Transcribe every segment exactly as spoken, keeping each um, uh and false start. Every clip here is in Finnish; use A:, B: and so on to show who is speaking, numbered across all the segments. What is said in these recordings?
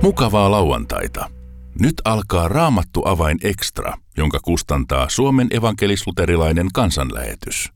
A: Mukavaa lauantaita. Nyt alkaa Raamattu avain extra, jonka kustantaa Suomen evankelis-luterilainen kansanlähetys.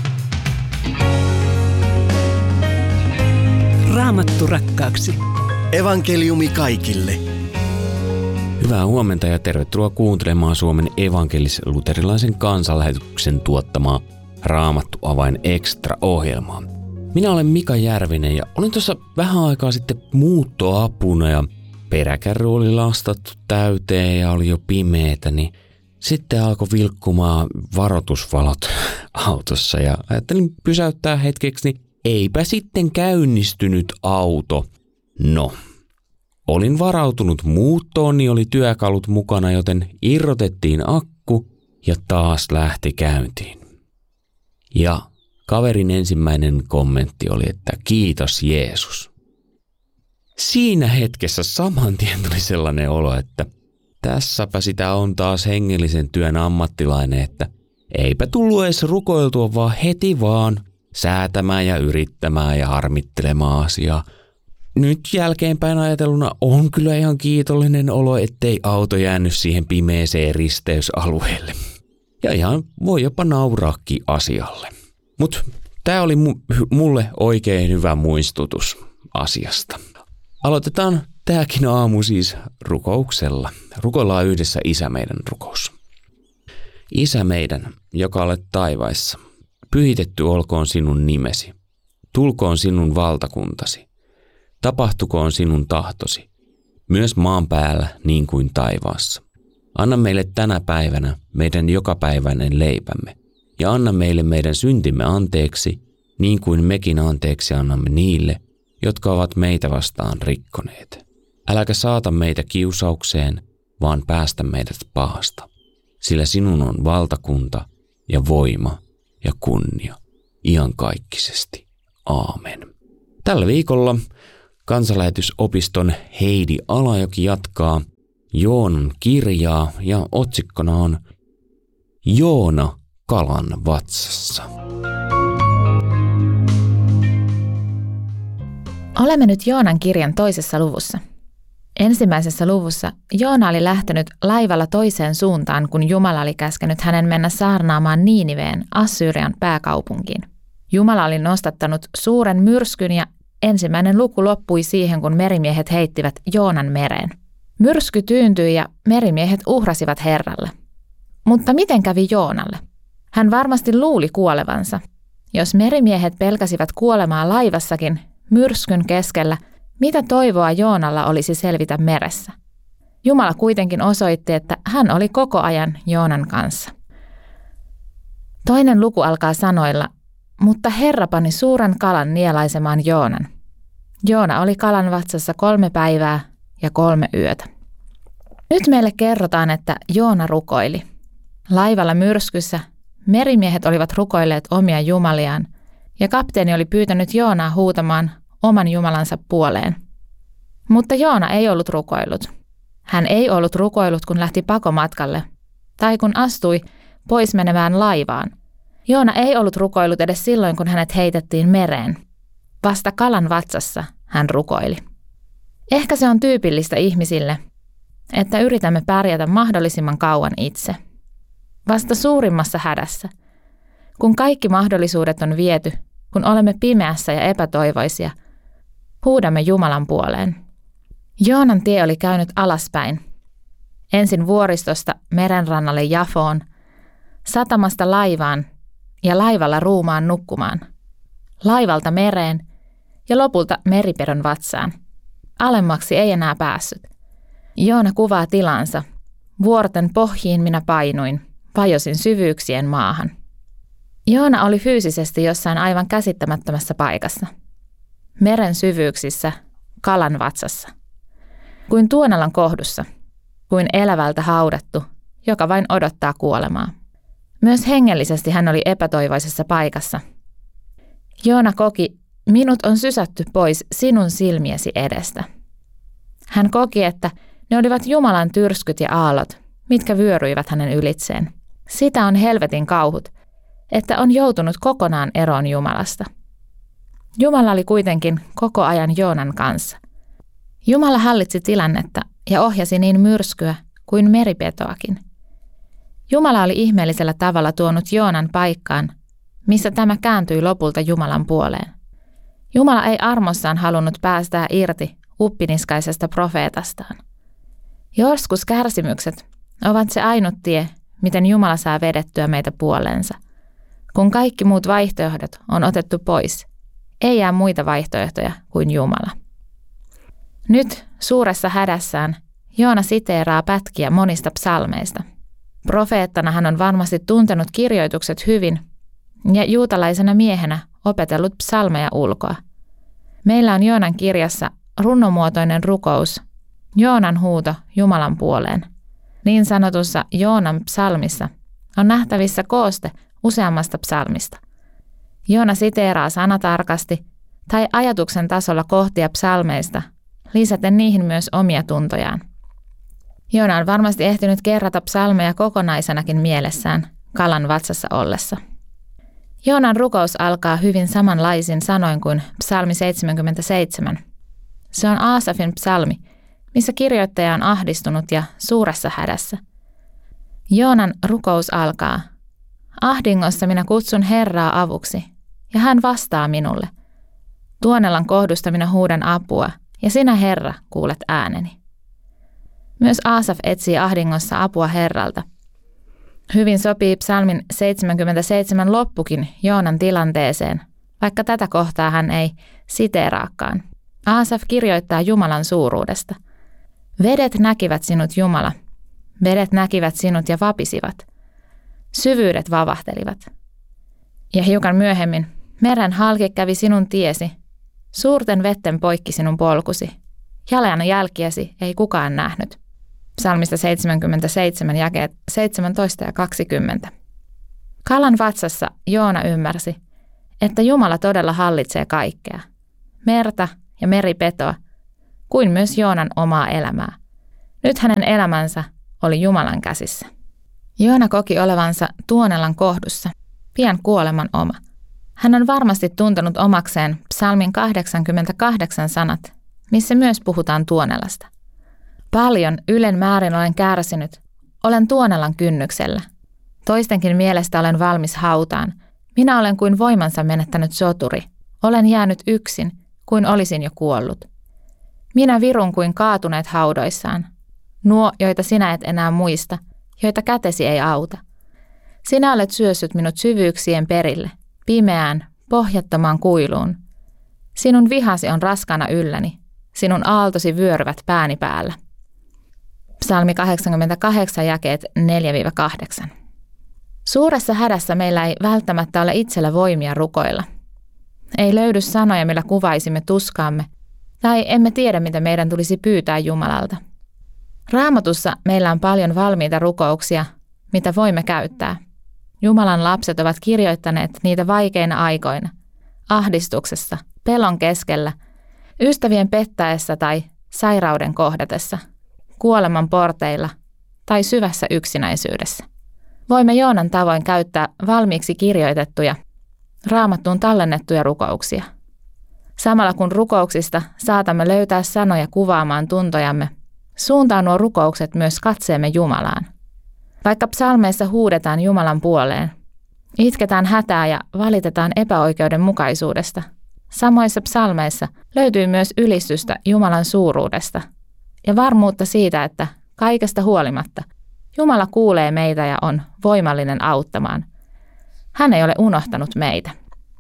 B: Raamattu rakkaaksi.
C: Evankeliumi kaikille.
D: Hyvää huomenta ja tervetuloa kuuntelemaan Suomen evankelis-luterilaisen kansanlähetyksen tuottamaa Raamattu avain extra-ohjelmaa. Minä olen Mika Järvinen ja olin tuossa vähän aikaa sitten muuttoapuna ja peräkärry oli lastattu täyteen ja oli jo pimeätä, niin sitten alkoi vilkkumaan varoitusvalot autossa ja ajattelin pysäyttää hetkeksi, niin eipä sitten käynnistynyt auto. No, olin varautunut muuttoon, niin oli työkalut mukana, joten irrotettiin akku ja taas lähti käyntiin. Ja kaverin ensimmäinen kommentti oli, että kiitos Jeesus. Siinä hetkessä saman tien tuli sellainen olo, että tässäpä sitä on taas hengellisen työn ammattilainen, että eipä tullut edes rukoiltua, vaan heti vaan säätämään ja yrittämään ja harmittelemaan asiaa. Nyt jälkeenpäin ajatelluna on kyllä ihan kiitollinen olo, ettei auto jäänyt siihen pimeeseen risteysalueelle. Ja ihan voi jopa nauraakin asialle. Mutta tämä oli mulle oikein hyvä muistutus asiasta. Aloitetaan tämäkin aamu siis rukouksella. Rukoillaan yhdessä Isä meidän rukous. Isä meidän, joka olet taivaissa, pyhitetty olkoon sinun nimesi. Tulkoon sinun valtakuntasi. Tapahtukoon sinun tahtosi, myös maan päällä niin kuin taivaassa. Anna meille tänä päivänä meidän jokapäiväinen leipämme, ja anna meille meidän syntimme anteeksi, niin kuin mekin anteeksi annamme niille, jotka ovat meitä vastaan rikkoneet. Äläkä saata meitä kiusaukseen, vaan päästä meidät pahasta, sillä sinun on valtakunta ja voima ja kunnia iankaikkisesti. Aamen. Tällä viikolla Kansanlähetysopiston Heidi Alajoki jatkaa Joonan kirjaa ja otsikkona on Joona kalan vatsassa.
E: Olemme nyt Joonan kirjan toisessa luvussa. Ensimmäisessä luvussa Joona oli lähtenyt laivalla toiseen suuntaan, kun Jumala oli käskenyt hänen mennä saarnaamaan Niiniveen, Assyrian pääkaupunkiin. Jumala oli nostattanut suuren myrskyn ja ensimmäinen luku loppui siihen, kun merimiehet heittivät Joonan mereen. Myrsky tyyntyi ja merimiehet uhrasivat Herralle. Mutta miten kävi Joonalle? Hän varmasti luuli kuolevansa. Jos merimiehet pelkäsivät kuolemaa laivassakin, myrskyn keskellä, mitä toivoa Joonalla olisi selvitä meressä? Jumala kuitenkin osoitti, että hän oli koko ajan Joonan kanssa. Toinen luku alkaa sanoilla, mutta Herra pani suuren kalan nielaisemaan Joonan. Joona oli kalan vatsassa kolme päivää ja kolme yötä. Nyt meille kerrotaan, että Joona rukoili. Laivalla myrskyssä merimiehet olivat rukoilleet omia jumaliaan ja kapteeni oli pyytänyt Joonaa huutamaan oman jumalansa puoleen. Mutta Joona ei ollut rukoillut. Hän ei ollut rukoillut, kun lähti pakomatkalle tai kun astui pois menevään laivaan. Joona ei ollut rukoillut edes silloin, kun hänet heitettiin mereen. Vasta kalan vatsassa hän rukoili. Ehkä se on tyypillistä ihmisille, että yritämme pärjätä mahdollisimman kauan itse. Vasta suurimmassa hädässä, kun kaikki mahdollisuudet on viety, kun olemme pimeässä ja epätoivoisia, huudamme Jumalan puoleen. Joonan tie oli käynyt alaspäin. Ensin vuoristosta merenrannalle Jafoon, satamasta laivaan ja laivalla ruumaan nukkumaan. Laivalta mereen ja lopulta meripedon vatsaan. Alemmaksi ei enää päässyt. Joona kuvaa tilansa. Vuorten pohjiin minä painuin, vajosin syvyyksien maahan. Joona oli fyysisesti jossain aivan käsittämättömässä paikassa. Meren syvyyksissä, kalan vatsassa. Kuin tuonalan kohdussa, kuin elävältä haudattu, joka vain odottaa kuolemaa. Myös hengellisesti hän oli epätoivoisessa paikassa. Joona koki, minut on sysätty pois sinun silmiesi edestä. Hän koki, että ne olivat Jumalan tyrskyt ja aallot, mitkä vyöryivät hänen ylitseen. Sitä on helvetin kauhut, että on joutunut kokonaan eroon Jumalasta. Jumala oli kuitenkin koko ajan Joonan kanssa. Jumala hallitsi tilannetta ja ohjasi niin myrskyä kuin meripetoakin. Jumala oli ihmeellisellä tavalla tuonut Joonan paikkaan, missä tämä kääntyi lopulta Jumalan puoleen. Jumala ei armossaan halunnut päästää irti uppiniskaisesta profeetastaan. Joskus kärsimykset ovat se ainut tie, miten Jumala saa vedettyä meitä puoleensa. Kun kaikki muut vaihtoehdot on otettu pois, ei jää muita vaihtoehtoja kuin Jumala. Nyt suuressa hädässään Joona siteeraa pätkiä monista psalmeista. Profeettana hän on varmasti tuntenut kirjoitukset hyvin ja juutalaisena miehenä opetellut psalmeja ulkoa. Meillä on Joonan kirjassa runomuotoinen rukous, Joonan huuto Jumalan puoleen. Niin sanotussa Joonan psalmissa on nähtävissä kooste useammasta psalmista. Joona siteeraa sanatarkasti tai ajatuksen tasolla kohtia psalmeista, lisäten niihin myös omia tuntojaan. Joona on varmasti ehtinyt kerrata psalmeja kokonaisenakin mielessään kalan vatsassa ollessa. Joonan rukous alkaa hyvin samanlaisin sanoin kuin psalmi seitsemänkymmentäseitsemän. Se on Aasafin psalmi, missä kirjoittaja on ahdistunut ja suuressa hädässä. Joonan rukous alkaa: ahdingossa minä kutsun Herraa avuksi, ja hän vastaa minulle. Tuonelan kohdusta minä huudan apua, ja sinä, Herra, kuulet ääneni. Myös Aasaf etsii ahdingossa apua Herralta. Hyvin sopii psalmin seitsemänkymmentäseitsemän loppukin Joonan tilanteeseen, vaikka tätä kohtaa hän ei siteeraakaan. Aasaf kirjoittaa Jumalan suuruudesta. Vedet näkivät sinut, Jumala. Vedet näkivät sinut ja vapisivat. Syvyydet vavahtelivat. Ja hiukan myöhemmin, meren halki kävi sinun tiesi. Suurten vetten poikki sinun polkusi. Jalan jälkiäsi ei kukaan nähnyt. Psalmista seitsemänkymmentäseitsemän jakeet seitsemäntoista ja kaksikymmentä. Kalan vatsassa Joona ymmärsi, että Jumala todella hallitsee kaikkea. Merta ja meripetoa, kuin myös Joonan omaa elämää. Nyt hänen elämänsä oli Jumalan käsissä. Joona koki olevansa Tuonelan kohdussa, pian kuoleman oma. Hän on varmasti tuntenut omakseen psalmin kahdeksankymmentäkahdeksan sanat, missä myös puhutaan Tuonelasta. Paljon ylen määrin olen kärsinyt, olen Tuonelan kynnyksellä. Toistenkin mielestä olen valmis hautaan. Minä olen kuin voimansa menettänyt soturi. Olen jäänyt yksin, kuin olisin jo kuollut. Minä virun kuin kaatuneet haudoissaan. Nuo, joita sinä et enää muista, joita kätesi ei auta. Sinä olet syössyt minut syvyyksien perille, pimeään, pohjattomaan kuiluun. Sinun vihasi on raskana ylläni, sinun aaltosi vyöryvät pääni päällä. Psalmi kahdeksankymmentäkahdeksan jakeet neljä kahdeksan. Suuressa hädässä meillä ei välttämättä ole itsellä voimia rukoilla. Ei löydy sanoja, millä kuvaisimme tuskaamme, tai emme tiedä, mitä meidän tulisi pyytää Jumalalta. Raamatussa meillä on paljon valmiita rukouksia, mitä voimme käyttää. Jumalan lapset ovat kirjoittaneet niitä vaikeina aikoina, ahdistuksessa, pelon keskellä, ystävien pettäessä tai sairauden kohdatessa, kuoleman porteilla tai syvässä yksinäisyydessä. Voimme Joonan tavoin käyttää valmiiksi kirjoitettuja, Raamattuun tallennettuja rukouksia. Samalla kun rukouksista saatamme löytää sanoja kuvaamaan tuntojamme, suuntaa nuo rukoukset myös katseemme Jumalaan. Vaikka psalmeissa huudetaan Jumalan puoleen, itketään hätää ja valitetaan epäoikeudenmukaisuudesta, samoissa psalmeissa löytyy myös ylistystä Jumalan suuruudesta ja varmuutta siitä, että kaikesta huolimatta Jumala kuulee meitä ja on voimallinen auttamaan. Hän ei ole unohtanut meitä.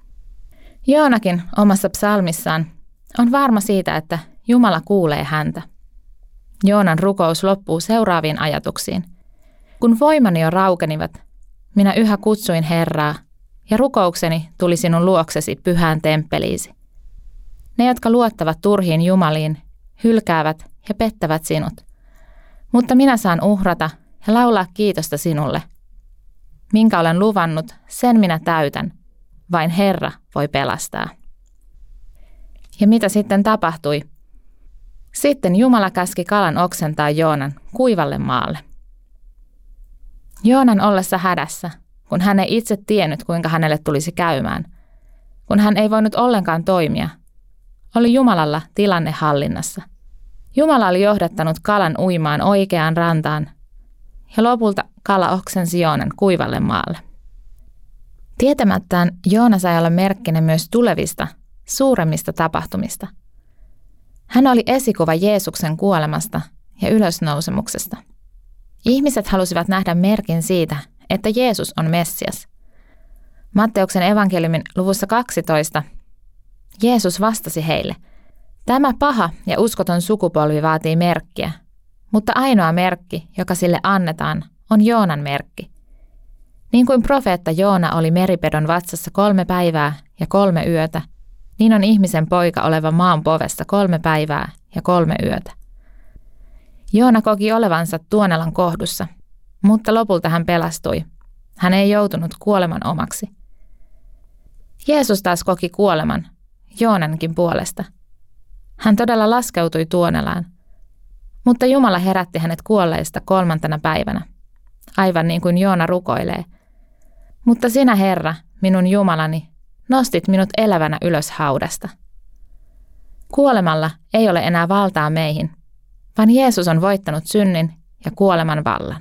E: Joonakin omassa psalmissaan on varma siitä, että Jumala kuulee häntä. Joonan rukous loppuu seuraaviin ajatuksiin. Kun voimani jo raukenivat, minä yhä kutsuin Herraa, ja rukoukseni tuli sinun luoksesi pyhään temppeliisi. Ne, jotka luottavat turhiin jumaliin, hylkäävät ja pettävät sinut. Mutta minä saan uhrata ja laulaa kiitosta sinulle. Minkä olen luvannut, sen minä täytän. Vain Herra voi pelastaa. Ja mitä sitten tapahtui? Sitten Jumala käski kalan oksentaa Joonan kuivalle maalle. Joonan ollessa hädässä, kun hän ei itse tiennyt, kuinka hänelle tulisi käymään, kun hän ei voinut ollenkaan toimia, oli Jumalalla tilanne hallinnassa. Jumala oli johdattanut kalan uimaan oikeaan rantaan ja lopulta kala oksensi Joonan kuivalle maalle. Tietämättään Joona sai olla merkkinä myös tulevista, suuremmista tapahtumista. Hän oli esikuva Jeesuksen kuolemasta ja ylösnousemuksesta. Ihmiset halusivat nähdä merkin siitä, että Jeesus on Messias. Matteuksen evankeliumin luvussa kaksitoista Jeesus vastasi heille, tämä paha ja uskoton sukupolvi vaatii merkkiä, mutta ainoa merkki, joka sille annetaan, on Joonan merkki. Niin kuin profeetta Joona oli meripedon vatsassa kolme päivää ja kolme yötä, niin on ihmisen poika oleva maan povessa kolme päivää ja kolme yötä. Joona koki olevansa tuonelan kohdussa, mutta lopulta hän pelastui. Hän ei joutunut kuoleman omaksi. Jeesus taas koki kuoleman, Joonankin puolesta. Hän todella laskeutui tuonelaan, mutta Jumala herätti hänet kuolleista kolmantena päivänä, aivan niin kuin Joona rukoilee. Mutta sinä, Herra, minun Jumalani, nostit minut elävänä ylös haudasta. Kuolemalla ei ole enää valtaa meihin, vaan Jeesus on voittanut synnin ja kuoleman vallan.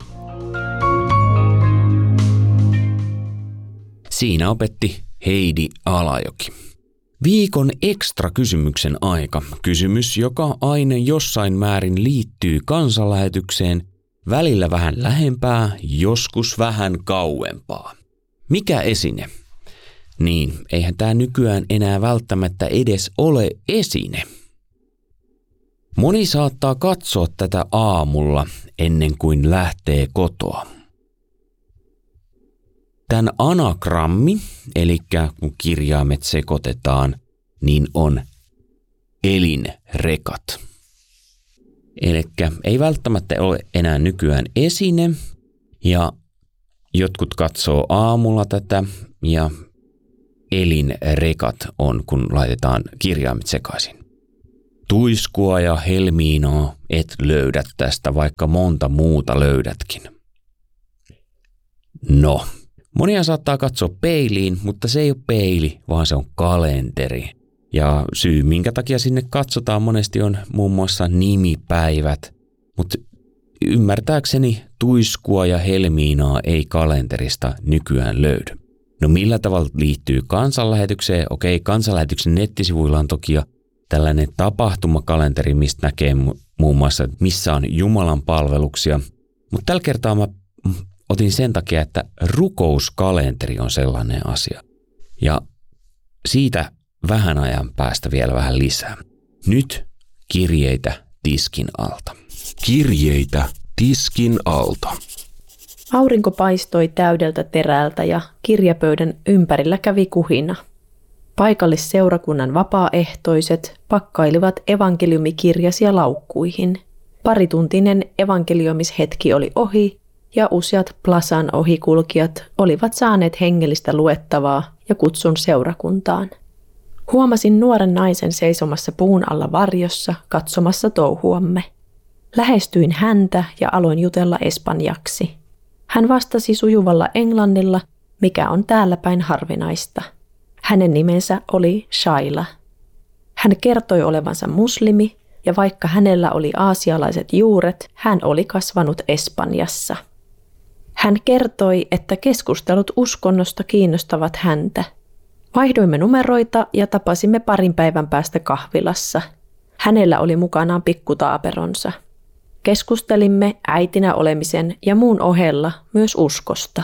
D: Siinä opetti Heidi Alajoki. Viikon ekstra kysymyksen aika. Kysymys, joka aina jossain määrin liittyy kansanlähetykseen, välillä vähän lähempää, joskus vähän kauempaa. Mikä esine? Niin, eihän tämä nykyään enää välttämättä edes ole esine. Moni saattaa katsoa tätä aamulla ennen kuin lähtee kotoa. Tämän anagrammi, eli kun kirjaimet sekoitetaan, niin on elinrekat. Eli ei välttämättä ole enää nykyään esine, ja jotkut katsoo aamulla tätä, ja elinrekat on, kun laitetaan kirjaimet sekaisin. Tuiskua ja Helmiinaa et löydä tästä, vaikka monta muuta löydätkin. No, monia saattaa katsoa peiliin, mutta se ei ole peili, vaan se on kalenteri. Ja syy, minkä takia sinne katsotaan monesti on muun muassa nimipäivät, mutta ymmärtääkseni tuiskua ja Helmiinaa ei kalenterista nykyään löydy. No millä tavalla liittyy kansanlähetykseen? Okei, kansanlähetyksen nettisivuilla on toki tällainen tapahtumakalenteri, mistä näkee muun muassa, missä on Jumalan palveluksia. Mutta tällä kertaa mä otin sen takia, että rukouskalenteri on sellainen asia. Ja siitä vähän ajan päästä vielä vähän lisää. Nyt kirjeitä tiskin alta.
A: Kirjeitä tiskin alta.
F: Aurinko paistoi täydeltä terältä ja kirjapöydän ympärillä kävi kuhina. Paikallisseurakunnan vapaaehtoiset pakkailivat evankeliumikirjasia laukkuihin. Parituntinen evankelioimishetki oli ohi ja useat Plasan ohikulkijat olivat saaneet hengellistä luettavaa ja kutsun seurakuntaan. Huomasin nuoren naisen seisomassa puun alla varjossa katsomassa touhuamme. Lähestyin häntä ja aloin jutella espanjaksi. Hän vastasi sujuvalla englannilla, mikä on täällä päin harvinaista. Hänen nimensä oli Shaila. Hän kertoi olevansa muslimi ja vaikka hänellä oli aasialaiset juuret, hän oli kasvanut Espanjassa. Hän kertoi, että keskustelut uskonnosta kiinnostavat häntä. Vaihdoimme numeroita ja tapasimme parin päivän päästä kahvilassa. Hänellä oli mukanaan pikkutaaperonsa. Keskustelimme äitinä olemisen ja muun ohella myös uskosta.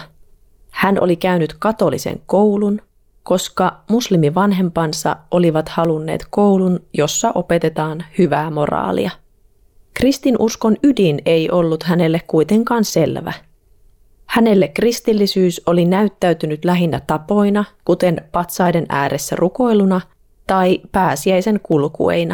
F: Hän oli käynyt katolisen koulun, koska muslimivanhempansa olivat halunneet koulun, jossa opetetaan hyvää moraalia. Kristinuskon ydin ei ollut hänelle kuitenkaan selvä. Hänelle kristillisyys oli näyttäytynyt lähinnä tapoina, kuten patsaiden ääressä rukoiluna tai pääsiäisen kulkueina.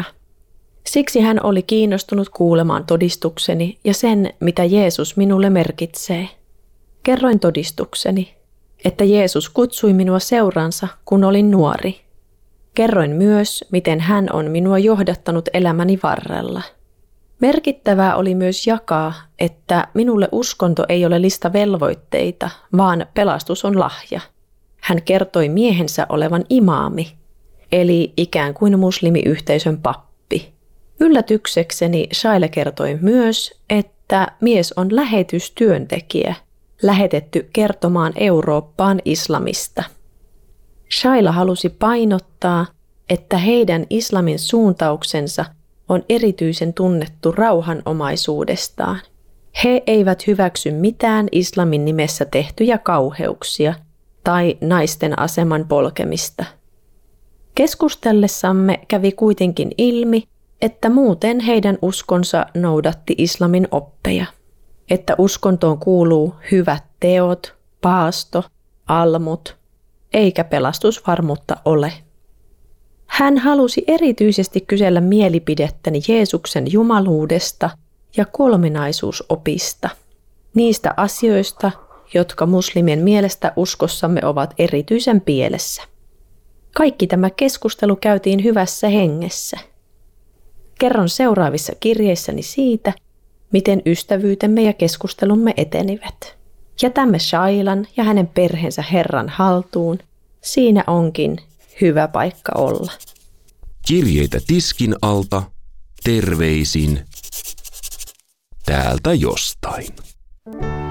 F: Siksi hän oli kiinnostunut kuulemaan todistukseni ja sen, mitä Jeesus minulle merkitsee. Kerroin todistukseni, että Jeesus kutsui minua seuransa, kun olin nuori. Kerroin myös, miten hän on minua johdattanut elämäni varrella. Merkittävää oli myös jakaa, että minulle uskonto ei ole lista velvoitteita, vaan pelastus on lahja. Hän kertoi miehensä olevan imaami, eli ikään kuin muslimiyhteisön pappi. Yllätyksekseni Shaila kertoi myös, että mies on lähetystyöntekijä, lähetetty kertomaan Eurooppaan islamista. Shaila halusi painottaa, että heidän islamin suuntauksensa on erityisen tunnettu rauhanomaisuudestaan. He eivät hyväksy mitään islamin nimessä tehtyjä kauheuksia tai naisten aseman polkemista. Keskustellessamme kävi kuitenkin ilmi, että muuten heidän uskonsa noudatti islamin oppeja, että uskontoon kuuluu hyvät teot, paasto, almut, eikä pelastusvarmuutta ole. Hän halusi erityisesti kysellä mielipidettäni Jeesuksen jumaluudesta ja kolminaisuusopista, niistä asioista, jotka muslimien mielestä uskossamme ovat erityisen pielessä. Kaikki tämä keskustelu käytiin hyvässä hengessä. Kerron seuraavissa kirjeissäni siitä, miten ystävyytemme ja keskustelumme etenivät. Jätämme Shailan ja hänen perheensä Herran haltuun. Siinä onkin hyvä paikka olla.
G: Kirjeitä tiskin alta, terveisin täältä jostain.